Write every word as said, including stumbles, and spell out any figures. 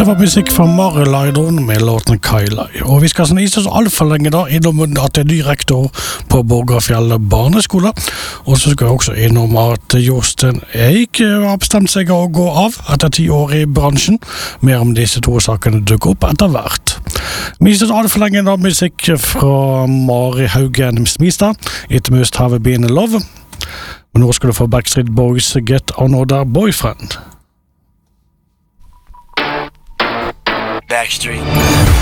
var musikk fra Marilyron med låten Kailai. Og vi skal snise oss alt for lenge da, innom at det er ny rektor på Borgafjell barneskole. Og så skal jeg også innom at Jostein Eik har bestemt seg å gå av etter ti år i bransjen. Mer om disse to sakene dukker opp etter hvert. Vi synes alt for lenge da, musikk fra Mari Haugen Smistad, It Must Have Been Love. Men nå skal du få Backstreet Boys Get Another Boyfriend. Backstreet.